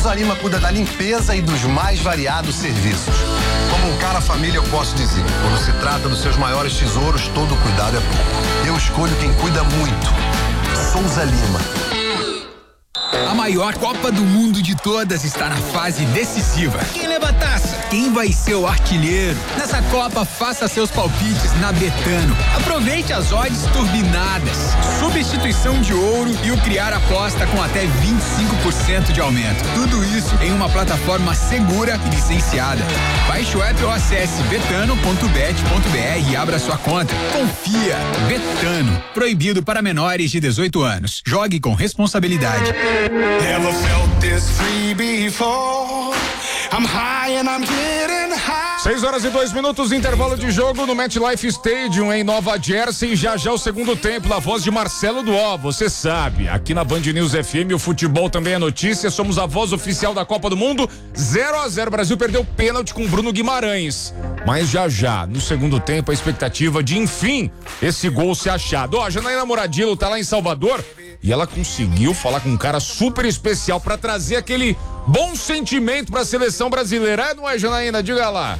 Souza Lima cuida da limpeza e dos mais variados serviços. Como um cara família, eu posso dizer, quando se trata dos seus maiores tesouros, todo cuidado é pouco. Eu escolho quem cuida muito. Souza Lima. A maior Copa do Mundo de todas está na fase decisiva. Quem leva a taça? Quem vai ser o artilheiro? Nessa Copa, faça seus palpites na Betano. Aproveite as odds turbinadas, substituição de ouro e o criar aposta com até 25% de aumento. Tudo isso em uma plataforma segura e licenciada. Baixe o app ou acesse betano.bet.br e abra sua conta. Confia. Betano. Proibido para menores de 18 anos. Jogue com responsabilidade. Never felt this free before. I'm high and I'm getting high. 6h02, intervalo de jogo no MetLife Stadium em Nova Jersey. Já o segundo tempo, na voz de Marcelo Duó. Você sabe, aqui na Band News FM o futebol também é notícia. Somos a voz oficial da Copa do Mundo. 0-0, Brasil perdeu pênalti com Bruno Guimarães. Mas já, no segundo tempo, a expectativa de, enfim, esse gol ser achado. Ó, a Janaína Moradillo tá lá em Salvador e ela conseguiu falar com um cara super especial pra trazer aquele bom sentimento pra seleção brasileira. É, não é, Janaína? Diga lá.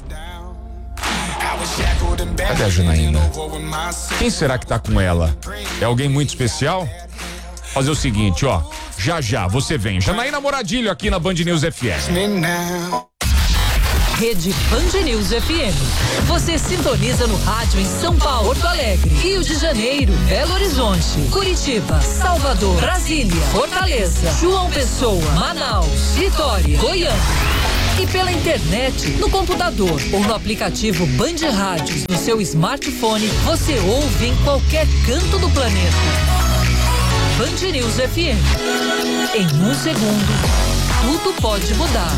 Cadê a Janaína? Quem será que tá com ela? É alguém muito especial? Fazer o seguinte, ó. Já, você vem. Janaína Moradillo aqui na Band News FM. Rede Band News FM. Você sintoniza no rádio em São Paulo, Porto Alegre, Rio de Janeiro, Belo Horizonte, Curitiba, Salvador, Brasília, Fortaleza, João Pessoa, Manaus, Vitória, Goiânia. E pela internet, no computador ou no aplicativo Band Rádios no seu smartphone, você ouve em qualquer canto do planeta. Band News FM. Em um segundo, tudo pode mudar.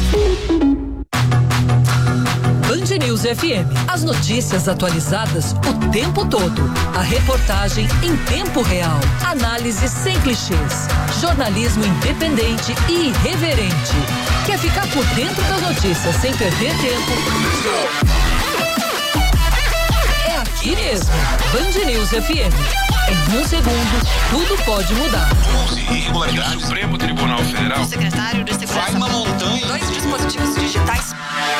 Band News FM. As notícias atualizadas o tempo todo. A reportagem em tempo real. Análise sem clichês. Jornalismo independente e irreverente. Quer ficar por dentro das notícias sem perder tempo? É aqui mesmo. Band News FM. Em um segundo, tudo pode mudar. Irregularidade. Supremo Tribunal Federal. O secretário de Segurança. Vai uma montanha. 2 dispositivos digitais.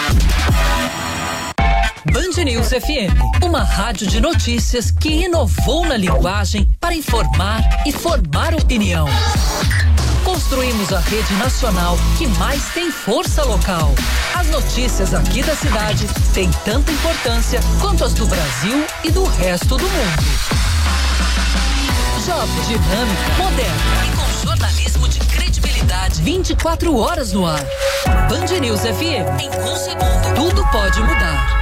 Band News FM, uma rádio de notícias que inovou na linguagem para informar e formar opinião. Construímos a rede nacional que mais tem força local. As notícias aqui da cidade têm tanta importância quanto as do Brasil e do resto do mundo. Jovem, dinâmica, moderna e com jornalismo de credibilidade 24 horas no ar. Band News FM, em um segundo, tudo pode mudar.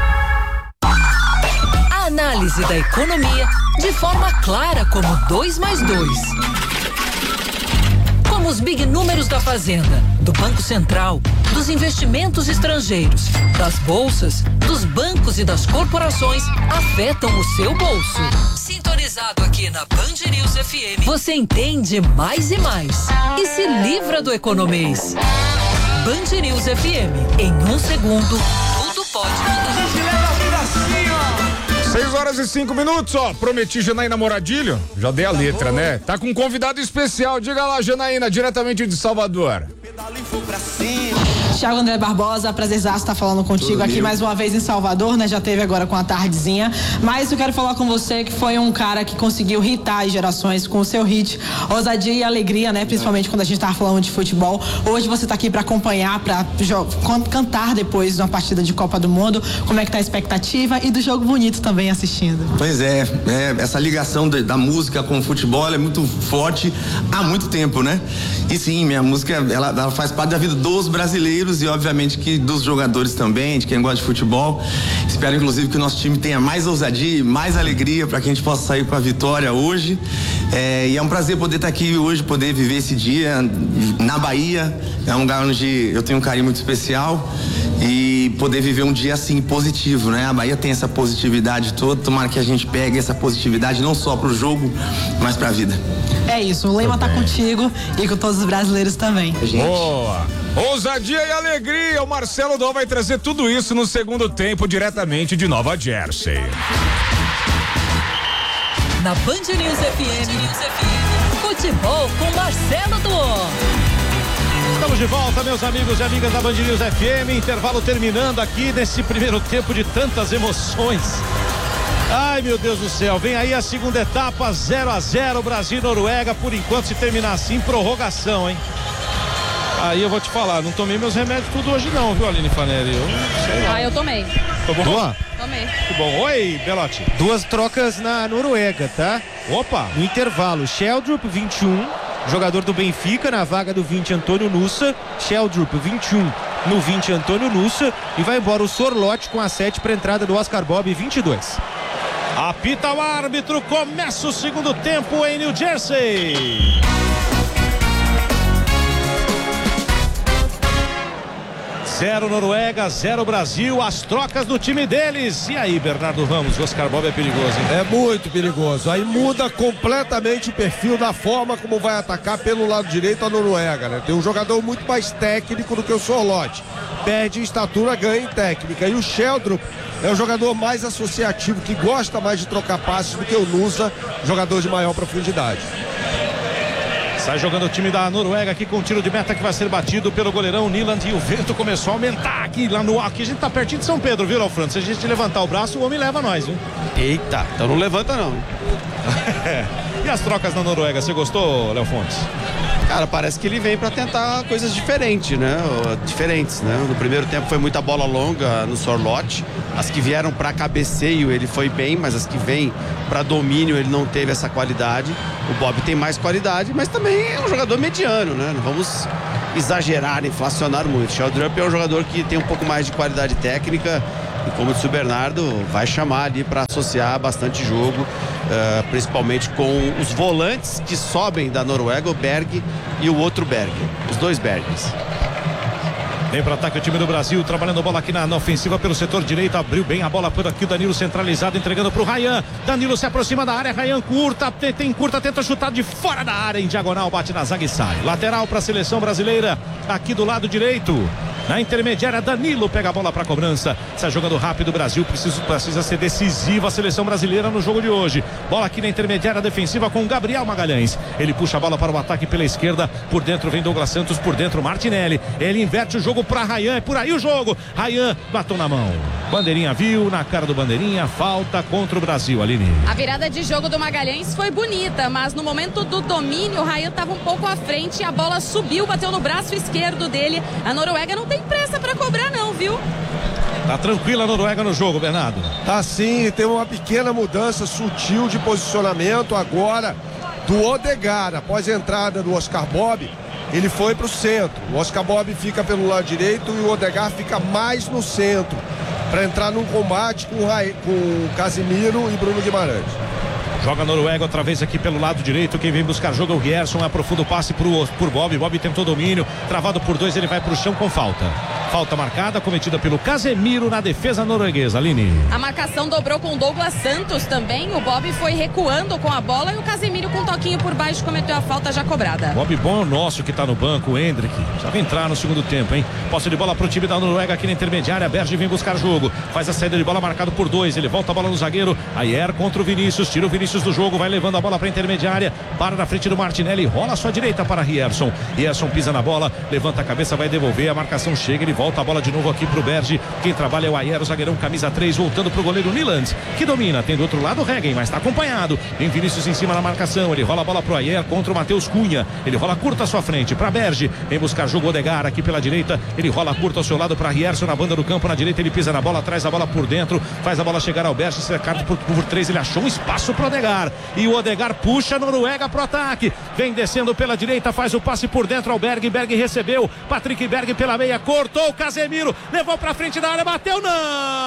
A análise da economia de forma clara como 2 mais 2. Como os big números da Fazenda, do Banco Central, dos investimentos estrangeiros, das bolsas, dos bancos e das corporações afetam o seu bolso. Sintonizado aqui na Band News FM, você entende mais e mais e se livra do economês. Band News FM, em um segundo, tudo pode mudar. 6h05, ó. Prometi Janaína Moradillo. Já dei a letra, né? Tá com um convidado especial. Diga lá, Janaína, diretamente de Salvador. Thiago André Barbosa, prazerzaço estar falando contigo aqui mais uma vez em Salvador, né? Já teve agora com a tardezinha, mas eu quero falar com você que foi um cara que conseguiu hitar as gerações com o seu hit, ousadia e alegria, né? Principalmente quando a gente tava falando de futebol. Hoje você tá aqui para acompanhar, para cantar depois de uma partida de Copa do Mundo. Como é que tá a expectativa e do jogo bonito também assistindo? Pois é, essa ligação da música com o futebol é muito forte há muito tempo, né? E sim, minha música, ela faz parte da vida dos brasileiros e obviamente que dos jogadores também, de quem gosta de futebol. Espero inclusive que o nosso time tenha mais ousadia e mais alegria para que a gente possa sair com a vitória hoje. E é um prazer poder estar aqui hoje, poder viver esse dia na Bahia. É um lugar onde eu tenho um carinho muito especial e poder viver um dia assim positivo, né? A Bahia tem essa positividade toda, tomara que a gente pegue essa positividade não só pro jogo, mas pra vida. É isso, o lema tá contigo e com todos os brasileiros também. Boa! Ousadia e alegria, o Marcelo Duó vai trazer tudo isso no segundo tempo, diretamente de Nova Jersey. Na Band News FM, futebol com Marcelo Duó. Estamos de volta, meus amigos e amigas da Band News FM. Intervalo terminando aqui nesse primeiro tempo de tantas emoções. Ai, meu Deus do céu. Vem aí a segunda etapa, 0-0, Brasil e Noruega. Por enquanto, se terminar assim, prorrogação, hein? Aí eu vou te falar, não tomei meus remédios tudo hoje não, viu, Aline Fanelli? Eu tomei. Tomou? Tomei. Que bom. Oi, Belotti. 2 trocas na Noruega, tá? Opa. No intervalo, Sheldrup, 21, jogador do Benfica, na vaga do 20, Antônio Nussa. Sheldrup, 21, no 20, Antônio Nussa. E vai embora o Sorloth com a 7 para entrada do Oscar Bob, 22. Apita o árbitro, começa o segundo tempo em New Jersey. Zero Noruega, 0 Brasil, as trocas no time deles. E aí, Bernardo Ramos, o Oscar Bob é perigoso, hein? É muito perigoso. Aí muda completamente o perfil da forma como vai atacar pelo lado direito a Noruega, né? Tem um jogador muito mais técnico do que o Sorloth. Perde em estatura, ganha em técnica. E o Sheldrup é um jogador mais associativo, que gosta mais de trocar passes do que o Nusa, jogador de maior profundidade. Sai jogando o time da Noruega aqui com um tiro de meta que vai ser batido pelo goleirão Nyland. E o vento começou a aumentar aqui lá no aqui. A gente tá pertinho de São Pedro, viu, Alfredo? Se a gente levantar o braço, o homem leva nós, viu? Eita, então não levanta não. E as trocas na Noruega, você gostou, Léo Fontes? Cara, parece que ele vem para tentar coisas diferentes, né? No primeiro tempo foi muita bola longa no Sorloth. As que vieram para cabeceio ele foi bem, mas as que vêm para domínio ele não teve essa qualidade. O Bob tem mais qualidade, mas também é um jogador mediano, né? Não vamos exagerar, inflacionar muito. Sheldrup é um jogador que tem um pouco mais de qualidade técnica. E como disse o Bernardo, vai chamar ali para associar bastante jogo, principalmente com os volantes que sobem da Noruega, o Berg e o outro Berg, os dois Bergs. Vem para ataque o time do Brasil, trabalhando a bola aqui na ofensiva pelo setor direito, abriu bem a bola por aqui, o Danilo centralizado, entregando para o Ryan. Danilo se aproxima da área, Ryan curta, tenta chutar de fora da área, em diagonal, bate na zaga e sai. Lateral para a seleção brasileira, aqui do lado direito. Na intermediária, Danilo pega a bola para a cobrança. Está jogando rápido o Brasil, precisa ser decisiva a seleção brasileira no jogo de hoje. Bola aqui na intermediária defensiva com Gabriel Magalhães. Ele puxa a bola para o ataque pela esquerda. Por dentro vem Douglas Santos, por dentro Martinelli. Ele inverte o jogo para Ryan, é por aí o jogo. Ryan bateu na mão. Bandeirinha viu, na cara do Bandeirinha, falta contra o Brasil, Aline. A virada de jogo do Magalhães foi bonita, mas no momento do domínio, o Ryan estava um pouco à frente e a bola subiu, bateu no braço esquerdo dele. A Noruega não tem pressa para cobrar não, viu? Tá tranquila a Noruega no jogo, Bernardo? Tá sim, tem uma pequena mudança sutil de posicionamento agora do Odegaard. Após a entrada do Oscar Bob, ele foi para o centro. O Oscar Bob fica pelo lado direito e o Odegaard fica mais no centro, para entrar num combate com o Casemiro e Bruno Guimarães. Joga a Noruega outra vez aqui pelo lado direito. Quem vem buscar jogo é o Gerson. Aprofunda o passe por Bob. Bob tentou domínio. Travado por 2, ele vai para o chão com falta. Falta marcada, cometida pelo Casemiro na defesa norueguesa, Aline. A marcação dobrou com o Douglas Santos também. O Bob foi recuando com a bola e o Casemiro com um toquinho por baixo cometeu a falta já cobrada. Bob bom nosso que tá no banco, o Hendrick. Já vai entrar no segundo tempo, hein? Posse de bola pro time da Noruega aqui na intermediária. Berge vem buscar jogo. Faz a saída de bola marcado por 2. Ele volta a bola no zagueiro. Ayer contra o Vinícius. Tira o Vinícius do jogo. Vai levando a bola pra intermediária. Para na frente do Martinelli. Rola à sua direita para Rierson. Rierson pisa na bola. Levanta a cabeça, vai devolver. A marcação chega. Ele volta a bola de novo aqui pro Berge. Quem trabalha é o Ayer, o zagueirão camisa 3, voltando pro goleiro Nyland, que domina. Tem do outro lado o Regen, mas tá acompanhado. Vem Vinícius em cima na marcação. Ele rola a bola pro Ayer contra o Matheus Cunha. Ele rola curta à sua frente pra Berge. Vem buscar jogo Odegaard aqui pela direita. Ele rola curta ao seu lado pra Rierson na banda do campo. Na direita ele pisa na bola, traz a bola por dentro. Faz a bola chegar ao Berge. Cercado por 3. Ele achou um espaço pro Odegaard. E o Odegaard puxa a Noruega pro ataque. Vem descendo pela direita, faz o passe por dentro ao Berg. Berg recebeu. Patrick Berg pela meia, cortou o Casemiro. Levou pra frente da área, bateu, não,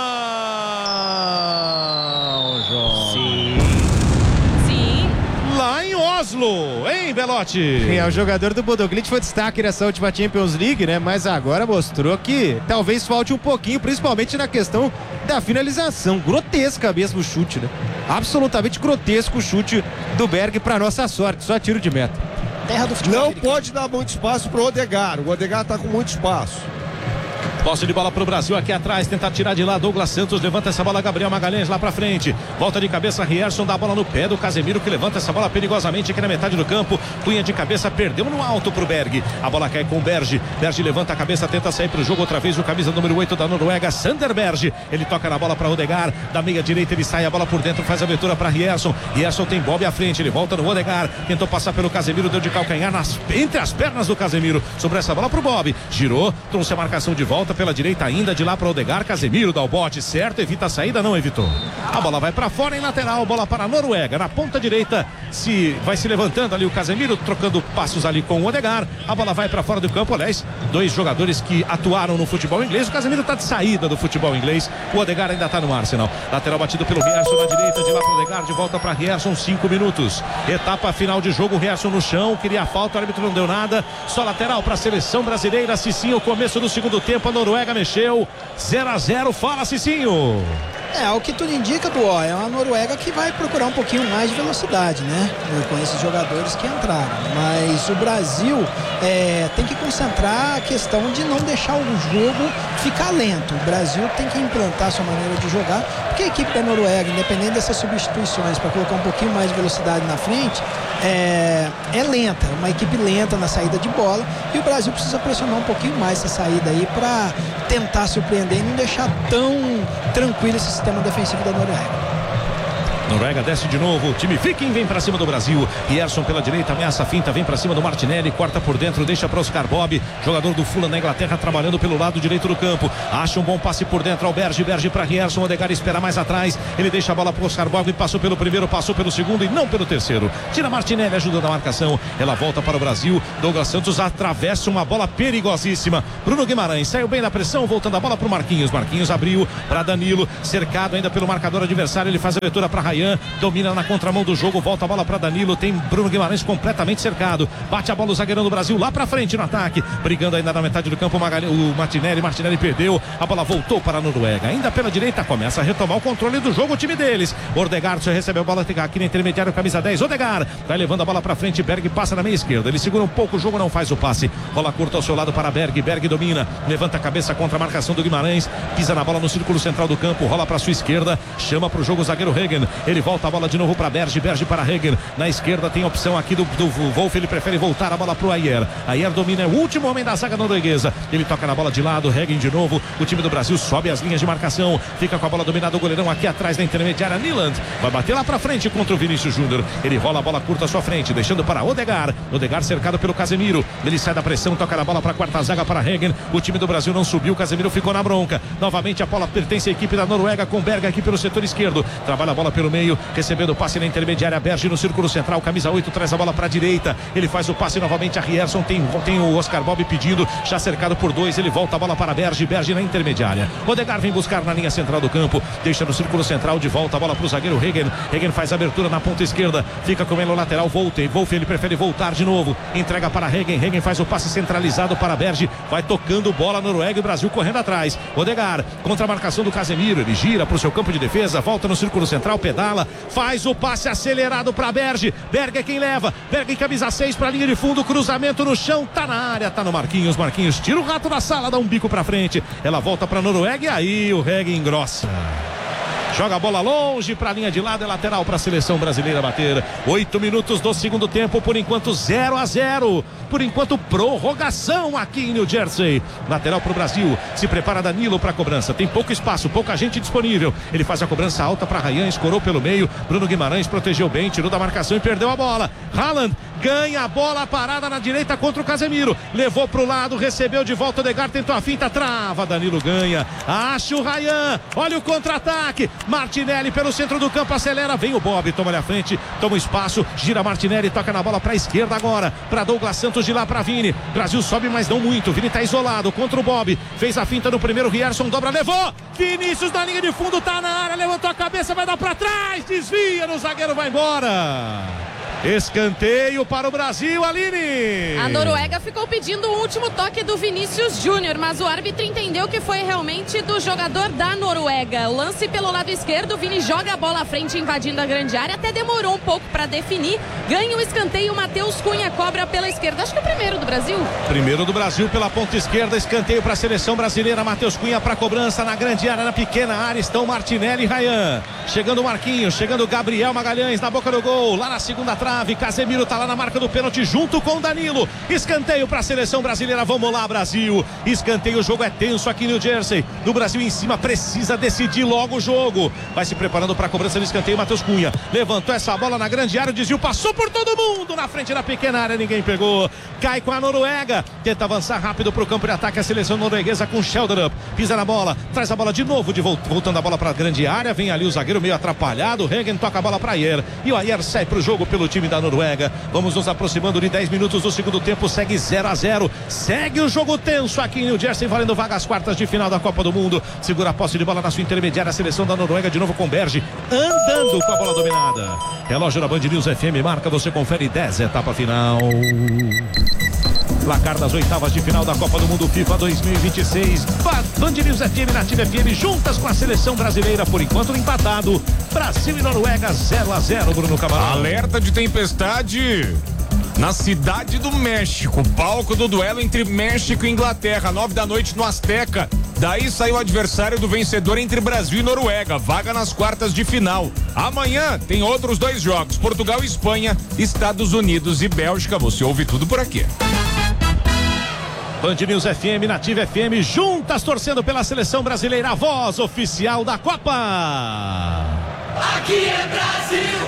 João. Sim. Lá em Oslo, hein, Belotti? O jogador do Bodo Glimt foi destaque nessa última Champions League, né? Mas agora mostrou que talvez falte um pouquinho, principalmente na questão da finalização. Grotesca mesmo o chute, né? Absolutamente grotesco o chute do Berg, pra nossa sorte, só tiro de meta. Não pode dar muito espaço pro Odegaard. O Odegaard tá com muito espaço. Posse de bola pro Brasil aqui atrás, tentar tirar de lá Douglas Santos, levanta essa bola Gabriel Magalhães lá pra frente, volta de cabeça Rierson, dá a bola no pé do Casemiro que levanta essa bola perigosamente aqui na metade do campo, cunha de cabeça, perdeu no alto pro Berg, a bola cai com o Berge levanta a cabeça, tenta sair pro jogo outra vez o camisa número 8 da Noruega, Sander Berge, ele toca na bola pra Odegaard, da meia direita ele sai, a bola por dentro, faz a abertura pra Rierson tem Bob à frente, ele volta no Odegaard, tentou passar pelo Casemiro, deu de calcanhar entre as pernas do Casemiro, sobre essa bola pro Bob, girou, trouxe a marcação de volta pela direita ainda, de lá para Odegaard, Casemiro dá o bote certo, evita a saída, não evitou. A bola vai para fora em lateral, bola para a Noruega, na ponta direita, vai se levantando ali o Casemiro, trocando passos ali com o Odegaard, a bola vai para fora do campo, aliás, dois jogadores que atuaram no futebol inglês, o Casemiro está de saída do futebol inglês, o Odegaard ainda está no Arsenal, lateral batido pelo Rierson na direita, de lá para o Odegaard, de volta para Rierson, 5 minutos, etapa final de jogo, Rierson no chão, queria a falta, o árbitro não deu nada, só lateral para a seleção brasileira, Cicinho, começo do segundo tempo, a Noruega mexeu, 0-0, fala Cicinho. O que tudo indica, Duó, é uma Noruega que vai procurar um pouquinho mais de velocidade, né? Com esses jogadores que entraram. Mas o Brasil tem que concentrar a questão de não deixar o jogo ficar lento. O Brasil tem que implantar sua maneira de jogar, porque a equipe da Noruega, independente dessas substituições para colocar um pouquinho mais de velocidade na frente, é lenta, uma equipe lenta na saída de bola, e o Brasil precisa pressionar um pouquinho mais essa saída aí para tentar surpreender e não deixar tão tranquilo esse sistema defensivo da Noruega. Noruega desce de novo, o time Viking vem pra cima do Brasil, Rierson pela direita, ameaça a finta, vem pra cima do Martinelli, corta por dentro, deixa para Oscar Bob, jogador do Fulham da Inglaterra, trabalhando pelo lado direito do campo, acha um bom passe por dentro ao Berge para Rierson, Odegaard espera mais atrás, ele deixa a bola pro Oscar Bob, passou pelo primeiro, passou pelo segundo e não pelo terceiro, tira Martinelli, ajuda na marcação, ela volta para o Brasil, Douglas Santos atravessa uma bola perigosíssima, Bruno Guimarães saiu bem da pressão, voltando a bola pro Marquinhos abriu para Danilo, cercado ainda pelo marcador adversário, ele faz a abertura para Ryan, domina na contramão do jogo, volta a bola para Danilo, tem Bruno Guimarães completamente cercado, bate a bola o zagueirão do Brasil lá pra frente no ataque, brigando ainda na metade do campo o Martinelli perdeu, a bola voltou para a Noruega, ainda pela direita, começa a retomar o controle do jogo o time deles, Odegaard recebe a bola aqui na intermediária, camisa 10, Odegaard, vai levando a bola pra frente, Berg passa na meia esquerda, ele segura um pouco o jogo, não faz o passe, bola curta ao seu lado para Berg domina, levanta a cabeça contra a marcação do Guimarães, pisa na bola no círculo central do campo, rola pra sua esquerda, chama pro jogo o zagueiro Hagen, ele volta a bola de novo para Berge para Hagen, na esquerda tem a opção aqui do Wolf, ele prefere voltar a bola pro Ayer domina, é o último homem da zaga norueguesa, ele toca na bola de lado, Hagen de novo, o time do Brasil sobe as linhas de marcação, fica com a bola dominada, o goleirão aqui atrás da intermediária, Nyland, vai bater lá pra frente contra o Vinícius Júnior, ele rola a bola curta à sua frente, deixando para Odegaard cercado pelo Casemiro, ele sai da pressão, toca na bola para a quarta zaga para Hagen, o time do Brasil não subiu, o Casemiro ficou na bronca, novamente a bola pertence à equipe da Noruega com Berg aqui pelo setor esquerdo, trabalha a bola pelo meio, recebendo o passe na intermediária, Berge no círculo central, camisa 8 traz a bola para a direita, ele faz o passe novamente a Rierson, tem o Oscar Bob pedindo, já cercado por 2, ele volta a bola para Berge na intermediária, Odegaard vem buscar na linha central do campo, deixa no círculo central, de volta a bola para o zagueiro Hagen faz a abertura na ponta esquerda, fica com ele no lateral, Wolf ele prefere voltar de novo, entrega para Hagen faz o passe centralizado para Berge, vai tocando bola Noruega e o Brasil correndo atrás, Odegaard contra a marcação do Casemiro, ele gira para o seu campo de defesa, volta no círculo central, pedala, faz o passe acelerado para Berg é quem leva, Berg em camisa 6 para a linha de fundo, cruzamento no chão, tá na área, tá no Marquinhos tira o rato da sala, dá um bico para frente, ela volta para Noruega e aí o Hagen engrossa. Joga a bola longe para a linha de lado, é lateral para a seleção brasileira bater. 8 minutos do segundo tempo, por enquanto 0-0. Por enquanto prorrogação aqui em New Jersey. Lateral para o Brasil, se prepara Danilo para a cobrança. Tem pouco espaço, pouca gente disponível. Ele faz a cobrança alta para Ryan, escorou pelo meio. Bruno Guimarães protegeu bem, tirou da marcação e perdeu a bola. Haaland ganha a bola parada na direita contra o Casemiro. Levou para o lado, recebeu de volta o Odegaard, tentou a finta, trava. Danilo ganha. Acha o Ryan. Olha o contra-ataque. Martinelli pelo centro do campo, acelera, vem o Bob, toma ali à frente, toma o espaço, gira Martinelli, toca na bola para a esquerda agora, para Douglas Santos, de lá para Vini, Brasil sobe, mas não muito, Vini tá isolado contra o Bob, fez a finta no primeiro, Rierson dobra, levou, Vinícius na linha de fundo, tá na área, levantou a cabeça, vai dar para trás, desvia no zagueiro, vai embora. Escanteio para o Brasil, Aline. A Noruega ficou pedindo o último toque do Vinícius Júnior, mas o árbitro entendeu que foi realmente do jogador da Noruega. O lance pelo lado esquerdo, o Vini joga a bola à frente, invadindo a grande área, até demorou um pouco para definir. Ganha o escanteio, o Matheus Cunha cobra pela esquerda. Acho que é o primeiro do Brasil. Primeiro do Brasil pela ponta esquerda, escanteio para a seleção brasileira. Matheus Cunha para cobrança na grande área, na pequena área estão Martinelli e Ryan. Chegando o Marquinhos, chegando o Gabriel Magalhães na boca do gol, lá na segunda trave. Casemiro tá lá na marca do pênalti junto com o Danilo. Escanteio para a seleção brasileira. Vamos lá, Brasil. Escanteio, o jogo é tenso aqui no New Jersey. Do Brasil em cima, precisa decidir logo o jogo. Vai se preparando para a cobrança de escanteio. Matheus Cunha levantou essa bola na grande área, o desvio passou por todo mundo na frente da pequena área, ninguém pegou. Cai com a Noruega, tenta avançar rápido para o campo de ataque a seleção norueguesa com Sheldrup. Pisa na bola, traz a bola de novo, voltando a bola para a grande área. Vem ali o zagueiro meio atrapalhado. Regen toca a bola para Ayer e o Ayer sai para o jogo pelo time da Noruega. Vamos nos aproximando de 10 minutos do segundo tempo. Segue 0-0. Segue o jogo tenso aqui em New Jersey, valendo vaga às quartas de final da Copa do Mundo. Segura a posse de bola na sua intermediária a seleção da Noruega, de novo com Berge andando com a bola dominada. Relógio na Band News FM marca, você confere 10, etapa final. Placar das oitavas de final da Copa do Mundo FIFA 2026. Band News FM, Nativa FM, juntas com a seleção brasileira, por enquanto empatado. Brasil e Noruega 0-0, Bruno Camarão. Alerta de tempestade na cidade do México. Palco do duelo entre México e Inglaterra, 9 da noite no Azteca. Daí sai o adversário do vencedor entre Brasil e Noruega. Vaga nas quartas de final. Amanhã tem outros 2 jogos: Portugal e Espanha, Estados Unidos e Bélgica. Você ouve tudo por aqui. Band News FM, Nativa FM, juntas torcendo pela seleção brasileira, a voz oficial da Copa. Aqui é Brasil!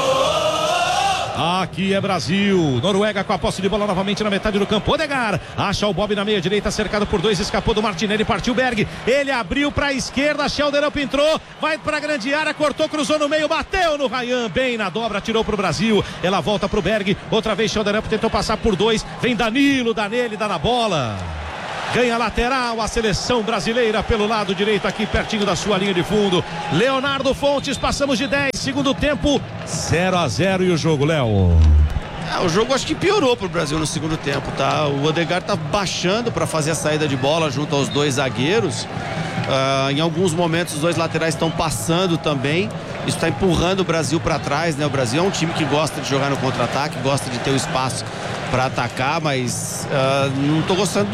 Aqui é Brasil. Noruega com a posse de bola novamente na metade do campo. Odegaard acha o Bob na meia direita, cercado por 2, escapou do Martinelli, partiu Berg. Ele abriu para a esquerda, Sheldrup entrou, vai para a grande área, cortou, cruzou no meio, bateu no Ryan, bem na dobra, tirou para o Brasil. Ela volta para o Berg, outra vez Sheldrup tentou passar por 2, vem Danilo, dá nele, dá na bola. Ganha lateral a seleção brasileira pelo lado direito, aqui pertinho da sua linha de fundo. Leonardo Fontes, passamos de 10, segundo tempo 0-0 e o jogo, Léo. O jogo acho que piorou pro Brasil no segundo tempo, tá? O Odegaard tá baixando para fazer a saída de bola junto aos 2 zagueiros. Em alguns momentos os 2 laterais estão passando também. Isso está empurrando o Brasil para trás, né? O Brasil é um time que gosta de jogar no contra-ataque, gosta de ter o espaço para atacar, mas não tô gostando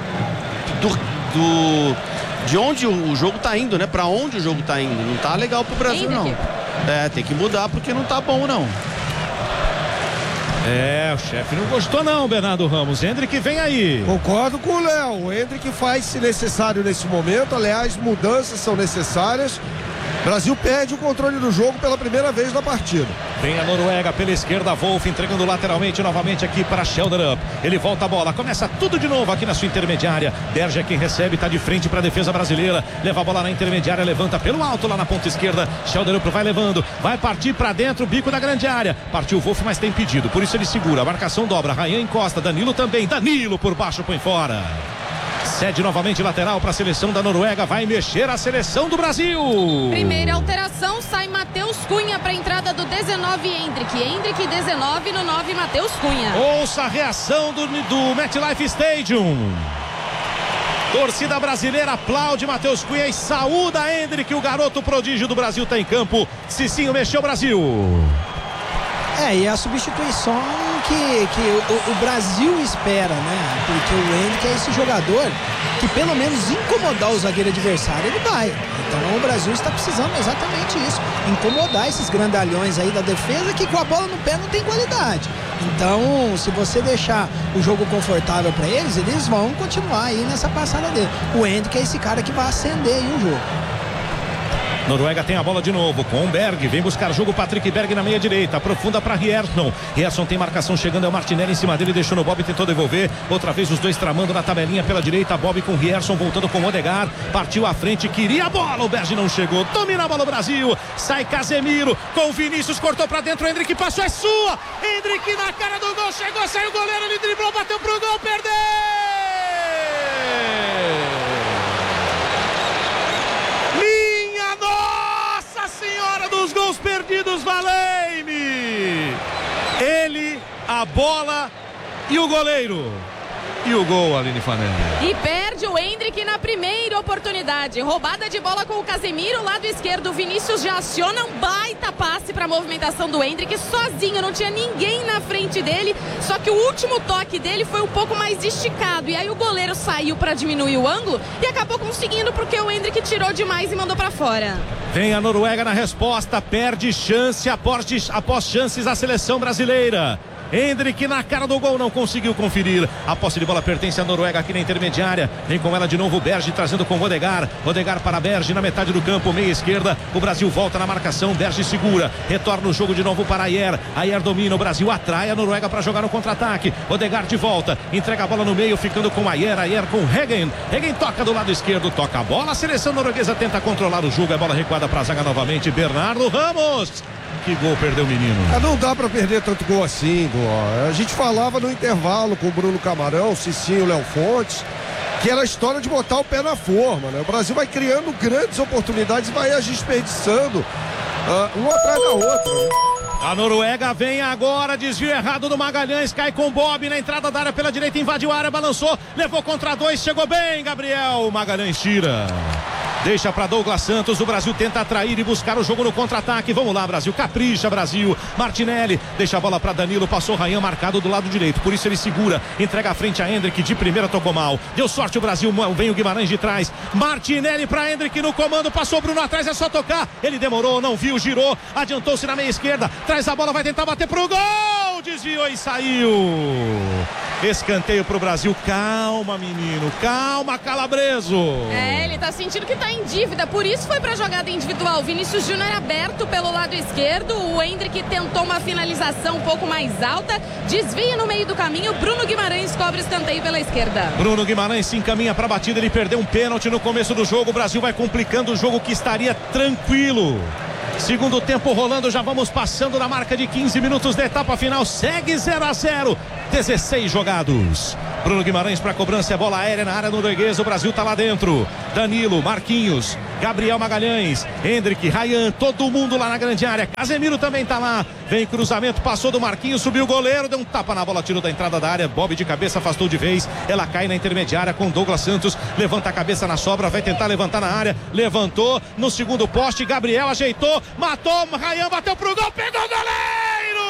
de onde o jogo tá indo, né? Para onde o jogo tá indo. Não tá legal pro Brasil, não. Tem que mudar porque não tá bom, não. O chefe não gostou não, Bernardo Ramos. Hendrick vem aí. Concordo com o Léo. O Hendrick faz se necessário nesse momento. Aliás, mudanças são necessárias. Brasil perde o controle do jogo pela primeira vez na partida. Vem a Noruega pela esquerda, Wolf entregando lateralmente novamente aqui para Sheldrup. Ele volta a bola, começa tudo de novo aqui na sua intermediária. Berge é quem recebe, está de frente para a defesa brasileira. Leva a bola na intermediária, levanta pelo alto lá na ponta esquerda. Sheldrup vai levando, vai partir para dentro, bico da grande área. Partiu o Wolf, mas tem impedido, por isso ele segura. A marcação dobra, Ryan encosta, Danilo também. Danilo por baixo, põe fora. Cede novamente lateral para a seleção da Noruega, vai mexer a seleção do Brasil. Primeira alteração, sai Matheus Cunha para a entrada do 19 Hendrick. Hendrick 19 no 9 Matheus Cunha. Ouça a reação do MetLife Stadium. Torcida brasileira aplaude Matheus Cunha e saúda Hendrick, o garoto prodígio do Brasil está em campo. Cicinho mexeu o Brasil. E a substituição que o Brasil espera, né? Porque o Hendrick é esse jogador que pelo menos incomodar o zagueiro adversário, ele vai. Então o Brasil está precisando exatamente isso, incomodar esses grandalhões aí da defesa que com a bola no pé não tem qualidade. Então, se você deixar o jogo confortável para eles, eles vão continuar aí nessa passada dele. O Hendrick é esse cara que vai acender aí o jogo. Noruega tem a bola de novo com o Berg, vem buscar jogo Patrick Berg na meia direita, aprofunda para Rierson. Rierson tem marcação chegando, é o Martinelli em cima dele, deixou no Bob, tentou devolver, outra vez os 2 tramando na tabelinha pela direita, Bob com Rierson voltando com o Odegaard, partiu à frente, queria a bola, o Berg não chegou, domina a bola o Brasil, sai Casemiro com o Vinícius, cortou para dentro, Hendrick passou, é sua, Hendrick na cara do gol, chegou, saiu o goleiro, ele driblou, bateu pro gol, perdeu! Senhora dos gols perdidos, valei-me! a bola e o goleiro. E o gol, Aline Fanelli. E perde o Endrick na primeira oportunidade. Roubada de bola com o Casemiro, lado esquerdo. O Vinícius já aciona um baita passe para a movimentação do Endrick. Sozinho, não tinha ninguém na frente dele. Só que o último toque dele foi um pouco mais esticado. E aí o goleiro saiu para diminuir o ângulo e acabou conseguindo porque o Endrick tirou demais e mandou para fora. Vem a Noruega na resposta. Perde chance após chances a seleção brasileira. Endrick na cara do gol, não conseguiu conferir. A posse de bola pertence à Noruega aqui na intermediária. Vem com ela de novo o Berge, trazendo com Odegaard. Odegaard para Berge na metade do campo, meia esquerda. O Brasil volta na marcação, Berge segura. Retorna o jogo de novo para Ayer. Ayer domina, o Brasil atrai a Noruega para jogar no contra-ataque. Odegaard de volta, entrega a bola no meio, ficando com Ayer. Ayer com Hegen. Hegen toca do lado esquerdo, toca a bola. A seleção norueguesa tenta controlar o jogo. A bola recuada para a zaga novamente. Bernardo Ramos. Que gol perdeu o menino. Não dá pra perder tanto gol assim, a gente falava no intervalo com o Bruno Camarão, Cicinho, Léo Fontes, que era a história de botar o pé na forma, né? O Brasil vai criando grandes oportunidades e vai desperdiçando uma atrás da outra, né? A Noruega vem agora, desvio errado do Magalhães, cai com o Bob na entrada da área pela direita, invadiu a área, balançou, levou contra dois, chegou bem, Gabriel, Magalhães tira. Deixa para Douglas Santos, o Brasil tenta atrair e buscar o jogo no contra-ataque. Vamos lá, Brasil, capricha, Brasil. Martinelli, deixa a bola para Danilo, passou Ryan marcado do lado direito, por isso ele segura, entrega a frente a Endrick, de primeira tocou mal. Deu sorte o Brasil, vem o Guimarães de trás. Martinelli para Endrick no comando, passou Bruno atrás, é só tocar. Ele demorou, não viu, girou, adiantou-se na meia esquerda, traz a bola, vai tentar bater pro gol, desviou e saiu. Escanteio pro Brasil. Calma, menino, calma, Calabreso. Ele tá sentindo que tá em dívida, por isso foi pra jogada individual. Vinícius Júnior aberto pelo lado esquerdo, o Endrick tentou uma finalização um pouco mais alta, desvia no meio do caminho, Bruno Guimarães cobre o escanteio pela esquerda. Bruno Guimarães se encaminha pra batida, ele perdeu um pênalti no começo do jogo, o Brasil vai complicando o jogo que estaria tranquilo. Segundo tempo rolando, já vamos passando da marca de 15 minutos da etapa final, segue 0-0, 16 jogados. Bruno Guimarães para cobrança, é bola aérea na área norueguesa, o Brasil tá lá dentro. Danilo, Marquinhos, Gabriel Magalhães, Endrick, Ryan, todo mundo lá na grande área. Casemiro também tá lá, vem cruzamento, passou do Marquinhos, subiu o goleiro, deu um tapa na bola, tirou da entrada da área, Bob de cabeça, afastou de vez, ela cai na intermediária com Douglas Santos, levanta a cabeça na sobra, vai tentar levantar na área, levantou no segundo poste, Gabriel ajeitou, matou, Ryan bateu pro gol, pegou o goleiro!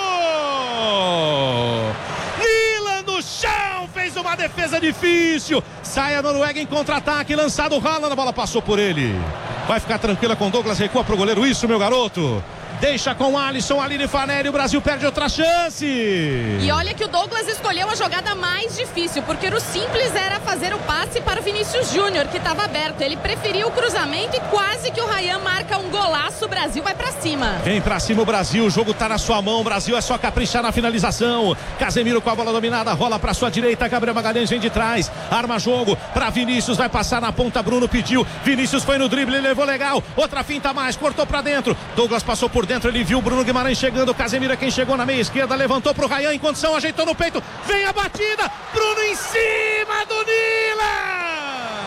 Milan no chão, fez uma defesa difícil, sai a Noruega em contra-ataque, lançado o Haaland, a bola passou por ele, vai ficar tranquila com Douglas, recua pro goleiro, isso meu garoto. Deixa com Alisson, Aline Fanelli, o Brasil perde outra chance. E olha que o Douglas escolheu a jogada mais difícil, porque o simples era fazer o passe para o Vinícius Júnior, que estava aberto. Ele preferiu o cruzamento e quase que o Ryan marca um golaço, o Brasil vai para cima. Vem para cima o Brasil, o jogo tá na sua mão, o Brasil é só caprichar na finalização. Casemiro com a bola dominada, rola para sua direita, Gabriel Magalhães vem de trás, arma jogo para Vinícius, vai passar na ponta, Bruno pediu, Vinícius foi no drible, levou legal, outra finta mais, cortou para dentro, Douglas passou por dentro, ele viu o Bruno Guimarães chegando, Casemiro é quem chegou na meia esquerda, levantou pro Ryan em condição, ajeitou no peito, vem a batida, Bruno em cima do Nila!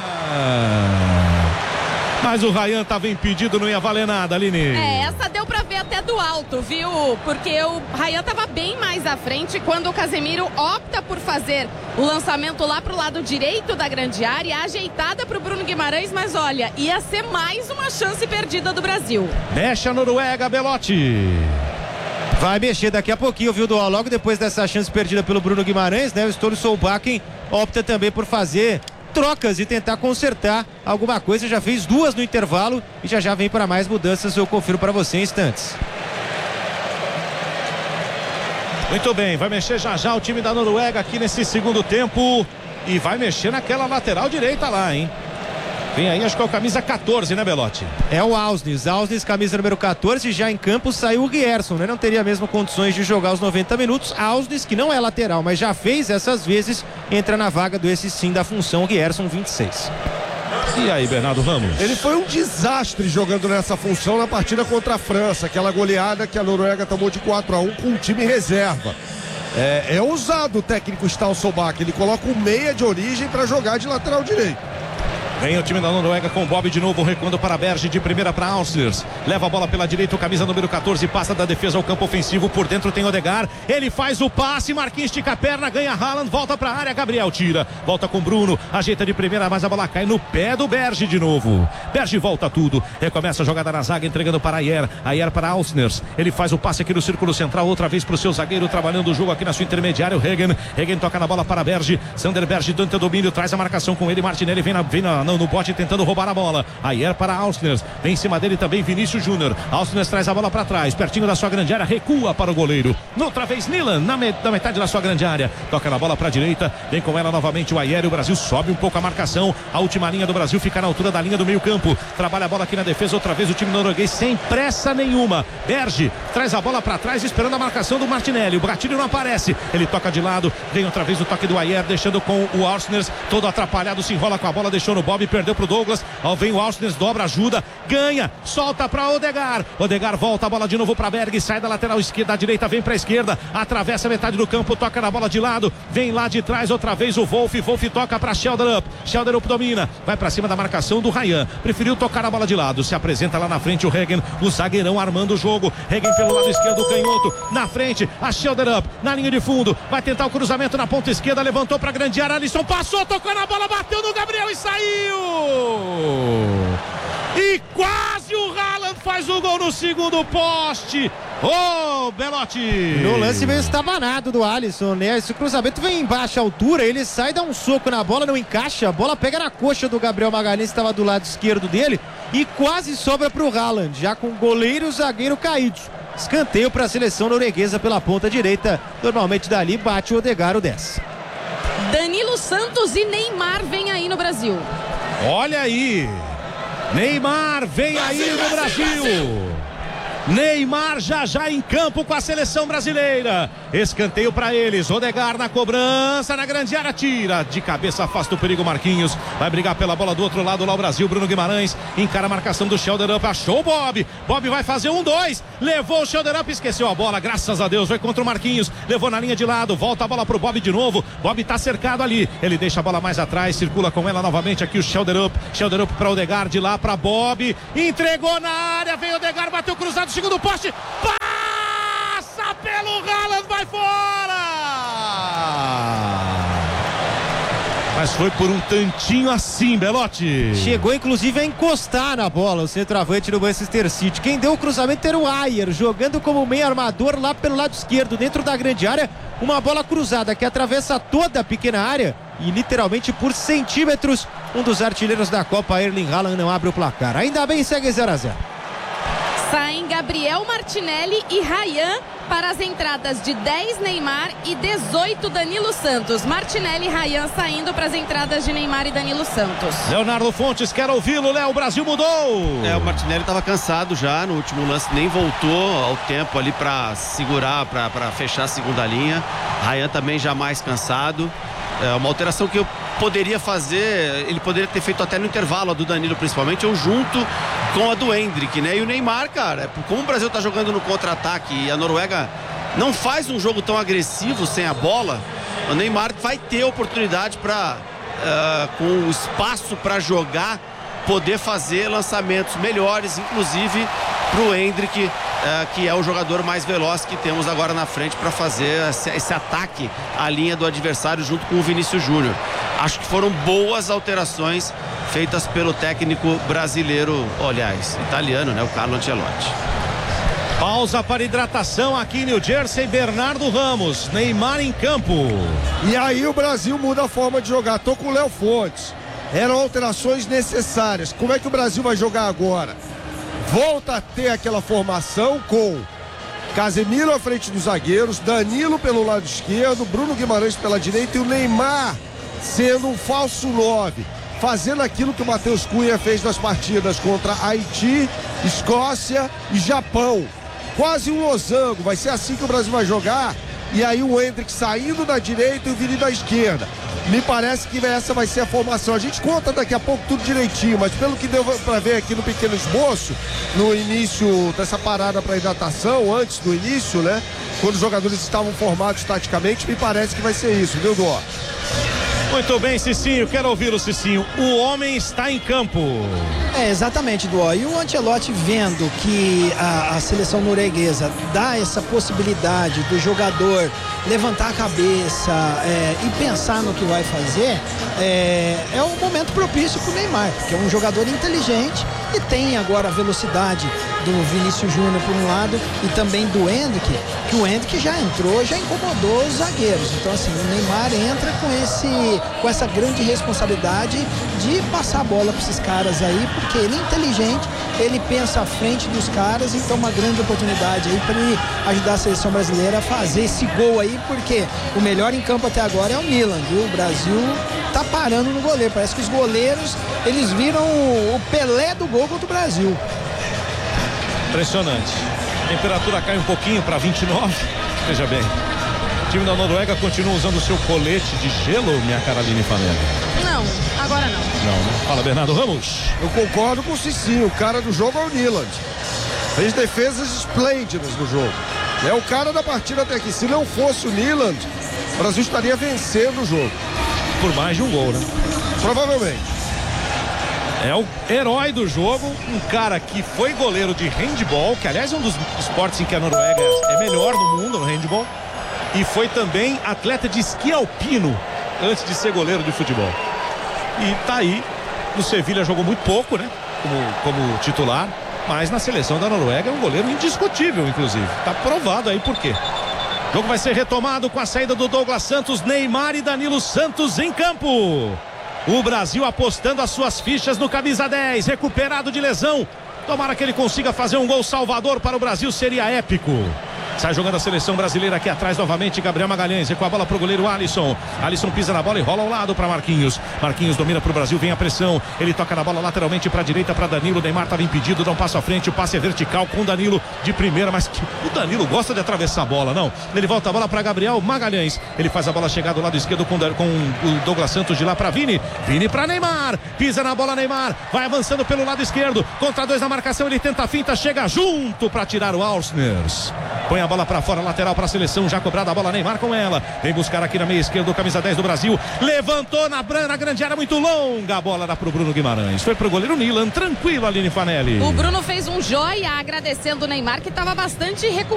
Mas o Ryan estava impedido, não ia valer nada, Aline. Essa deu pra ver até do alto, viu? Porque o Ryan estava bem mais à frente quando o Casemiro opta por fazer o lançamento lá pro lado direito da grande área, ajeitada pro Bruno Guimarães, mas olha, ia ser mais uma chance perdida do Brasil. Mexe a Noruega, Belotti. Vai mexer daqui a pouquinho, viu, Dual? Logo depois dessa chance perdida pelo Bruno Guimarães, né? O Ståle Solbakken opta também por fazer trocas e tentar consertar alguma coisa, já fez duas no intervalo e já vem para mais mudanças, eu confiro para você em instantes. Muito bem, vai mexer já o time da Noruega aqui nesse segundo tempo e vai mexer naquela lateral direita lá, hein? Vem aí, acho que é o camisa 14, né, Belotti? É o Ausnes, camisa número 14, já em campo saiu o Gerson, né? Não teria mesmo condições de jogar os 90 minutos. Ausnes, que não é lateral, mas já fez essas vezes, entra na vaga do esse sim da função, o Gerson 26. E aí, Bernardo Ramos? Ele foi um desastre jogando nessa função na partida contra a França, aquela goleada que a Noruega tomou de 4-1 com o time reserva. É ousado o técnico Ståle Solbakken, ele coloca um meia de origem para jogar de lateral direito. Vem o time da Noruega com o Bob de novo, recuando para Berge, de primeira para Auslers. Leva a bola pela direita, o camisa número 14, passa da defesa ao campo ofensivo, por dentro tem Odegaard, ele faz o passe, Marquinhos estica a perna, ganha Haaland, volta para a área, Gabriel tira, volta com Bruno, ajeita de primeira, mas a bola cai no pé do Berge de novo. Berge volta tudo, recomeça a jogada na zaga, entregando para Ayer para Auslers, ele faz o passe aqui no círculo central, outra vez para o seu zagueiro, trabalhando o jogo aqui na sua intermediária, o Regen toca na bola para Berge, Sander Berge, Dante domínio, traz a marcação com ele, Martinelli vem no bote tentando roubar a bola. Ayer para Auslers, vem em cima dele também Vinícius Júnior. Auslers traz a bola para trás, pertinho da sua grande área, recua para o goleiro. Outra vez Nilan, na metade da sua grande área, toca na bola para a direita, vem com ela novamente o Ayer. O Brasil sobe um pouco a marcação. A última linha do Brasil fica na altura da linha do meio-campo. Trabalha a bola aqui na defesa, outra vez o time norueguês sem pressa nenhuma. Berge traz a bola para trás, esperando a marcação do Martinelli. O Bratilho não aparece, ele toca de lado, vem outra vez o toque do Ayer, deixando com o Auslers, todo atrapalhado, se enrola com a bola, deixou no Bob, perdeu pro Douglas, vem o Auslers, dobra, ajuda, ganha, solta para Odegaard volta a bola de novo para Berg, sai da lateral esquerda, da direita, vem para a esquerda, atravessa a metade do campo, toca na bola de lado, vem lá de trás outra vez o Wolf toca para Schelderup domina, vai para cima da marcação do Ryan, preferiu tocar a bola de lado, se apresenta lá na frente o Regen, o zagueirão armando o jogo, Regen pelo lado esquerdo, canhoto, na frente, a Schelderup, na linha de fundo, vai tentar o cruzamento na ponta esquerda, levantou para a grande área, Alisson passou, tocou na bola, bateu no Gabriel e saiu! E quase o Haaland faz o gol no segundo poste. Belotti! No lance meio estabanado do Alisson, né? Esse cruzamento vem em baixa altura, ele sai, dá um soco na bola, não encaixa, a bola pega na coxa do Gabriel Magalhães, estava do lado esquerdo dele, e quase sobra para o Haaland, já com o goleiro e o zagueiro caídos. Escanteio para a seleção norueguesa pela ponta direita, normalmente dali bate o Odegaard, o 10. Danilo Santos e Neymar vem aí no Brasil. Olha aí, Neymar vem aí no Brasil. Neymar já em campo com a seleção brasileira. Escanteio para eles, Odegaard na cobrança, na grande área, tira de cabeça, afasta o perigo Marquinhos, vai brigar pela bola do outro lado lá o Brasil, Bruno Guimarães encara a marcação do Schelderup, achou o Bob vai fazer 1-2, levou o Schelderup, esqueceu a bola, graças a Deus, vai contra o Marquinhos, levou na linha de lado, volta a bola pro Bob de novo, Bob tá cercado ali, ele deixa a bola mais atrás, circula com ela novamente aqui o Schelderup para Odegaard, de lá para Bob, entregou na área, vem Odegaard, bateu cruzado, segundo poste, passa pelo Haaland, vai fora! Mas foi por um tantinho assim, Belotti. Chegou inclusive a encostar na bola o centroavante do Manchester City. Quem deu o cruzamento era o Ayer, jogando como meio armador lá pelo lado esquerdo, dentro da grande área. Uma bola cruzada que atravessa toda a pequena área e literalmente por centímetros. Um dos artilheiros da Copa, Erling Haaland, não abre o placar. Ainda bem, segue 0-0. Saem Gabriel Martinelli e Ryan para as entradas de 10 Neymar e 18 Danilo Santos. Martinelli e Ryan saindo para as entradas de Neymar e Danilo Santos. Leonardo Fontes, quer ouvi-lo, Léo, o Brasil mudou. O Martinelli estava cansado já no último lance, nem voltou ao tempo ali para segurar, para fechar a segunda linha. Ryan também já mais cansado. É uma alteração que eu poderia fazer, ele poderia ter feito até no intervalo, a do Danilo principalmente, ou junto com a do Endrick, né? E o Neymar, cara, como o Brasil tá jogando no contra-ataque e a Noruega não faz um jogo tão agressivo sem a bola, o Neymar vai ter oportunidade para, com espaço para jogar, poder fazer lançamentos melhores, inclusive pro Endrick, que é o jogador mais veloz que temos agora na frente para fazer esse ataque à linha do adversário junto com o Vinícius Júnior. Acho que foram boas alterações feitas pelo técnico brasileiro, aliás, italiano, né, o Carlo Ancelotti. Pausa para hidratação aqui em New Jersey, Bernardo Ramos, Neymar em campo. E aí o Brasil muda a forma de jogar. Tô com o Léo Fontes. Eram alterações necessárias. Como é que o Brasil vai jogar agora? Volta a ter aquela formação com Casemiro à frente dos zagueiros, Danilo pelo lado esquerdo, Bruno Guimarães pela direita e o Neymar sendo um falso 9, fazendo aquilo que o Matheus Cunha fez nas partidas contra Haiti, Escócia e Japão. Quase um losango, vai ser assim que o Brasil vai jogar. E aí o Endrick saindo da direita e o Vini da esquerda. Me parece que essa vai ser a formação. A gente conta daqui a pouco tudo direitinho, mas pelo que deu para ver aqui no pequeno esboço, no início dessa parada para hidratação, antes do início, né? Quando os jogadores estavam formados taticamente, me parece que vai ser isso, viu, Dó? Muito bem, Cicinho, quero ouvir o Cicinho. O homem está em campo. Exatamente, Duó. E o Ancelotti vendo que a seleção norueguesa dá essa possibilidade do jogador levantar a cabeça e pensar no que vai fazer, é um momento propício para o Neymar, que é um jogador inteligente e tem agora a velocidade do Vinícius Júnior por um lado e também do Endrick, que o Endrick já entrou, já incomodou os zagueiros. Então assim, o Neymar entra com essa grande responsabilidade de passar a bola para esses caras aí, porque ele é inteligente, ele pensa à frente dos caras, então uma grande oportunidade aí para ele ajudar a seleção brasileira a fazer esse gol aí, porque o melhor em campo até agora é o Milan, viu? O Brasil tá parando no goleiro, parece que os goleiros, eles viram o Pelé do gol contra o Brasil. Impressionante. A temperatura cai um pouquinho para 29. Veja bem. O time da Noruega continua usando o seu colete de gelo, minha cara Aline Fanelli? Não, agora não. Não, né? Fala, Bernardo Ramos. Eu concordo com o Cicinho. O cara do jogo é o Nyland. Fez defesas esplêndidas no jogo. É o cara da partida até aqui. Se não fosse o Nyland, o Brasil estaria vencendo o jogo. Por mais de um gol, né? Provavelmente. É o herói do jogo, um cara que foi goleiro de handball, que aliás é um dos esportes em que a Noruega é melhor no mundo, no handball, e foi também atleta de esqui alpino antes de ser goleiro de futebol. E tá aí, no Sevilha jogou muito pouco, né? Como titular, mas na seleção da Noruega é um goleiro indiscutível, inclusive. Tá provado aí por quê. O jogo vai ser retomado com a saída do Douglas Santos, Neymar e Danilo Santos em campo. O Brasil apostando as suas fichas no camisa 10, recuperado de lesão. Tomara que ele consiga fazer um gol salvador para o Brasil, seria épico. Sai jogando a seleção brasileira aqui atrás novamente, Gabriel Magalhães, com a bola pro goleiro Alisson. Alisson pisa na bola e rola ao lado para Marquinhos. Marquinhos domina pro Brasil, vem a pressão. Ele toca na bola lateralmente para a direita para Danilo. Neymar estava impedido, dá um passo à frente, o passe é vertical com Danilo de primeira, mas o Danilo gosta de atravessar a bola, não. Ele volta a bola para Gabriel Magalhães. Ele faz a bola chegar do lado esquerdo com o Douglas Santos de lá para Vini. Vini para Neymar, pisa na bola Neymar, vai avançando pelo lado esquerdo, contra dois na marcação, ele tenta a finta, chega junto para tirar o Alsners. Põe a bola para fora, lateral para a seleção, já cobrada a bola, Neymar com ela, vem buscar aqui na meia esquerda o camisa 10 do Brasil, levantou na grande área, muito longa, a bola era pro Bruno Guimarães, foi pro goleiro Milan, tranquilo, Aline Fanelli. O Bruno fez um joia agradecendo o Neymar, que estava bastante recuado